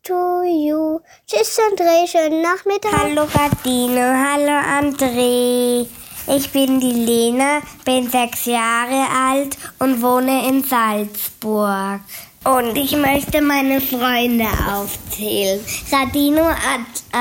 to you. Tschüss, André, schönen Nachmittag. Hallo Gardino, hallo André. Ich bin die Lena, bin 6 Jahre alt und wohne in Salzburg. Und ich möchte meine Freunde aufzählen. Gardino hat